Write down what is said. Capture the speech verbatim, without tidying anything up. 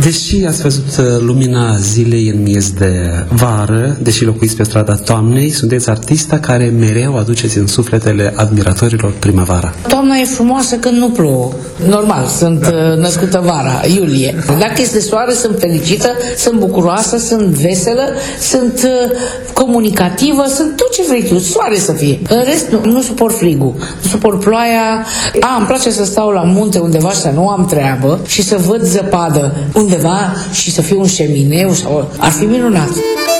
Deși ați văzut lumina zilei în miez de vară, deși locuiți pe strada toamnei, sunteți artista care mereu aduceți în sufletele admiratorilor primăvara. Toamna e frumoasă când nu plouă. Normal, sunt da. născută vara, iulie. Dacă este soare, sunt fericită, sunt bucuroasă, sunt veselă, sunt comunicativă, sunt tot ce vrei tu, soare să fie. În rest, nu, nu suport frigul, nu suport ploaia. A, îmi place să stau la munte undeva și să nu am treabă și să văd zăpadă undeva și să fiu un șemineu sau ar fi minunat.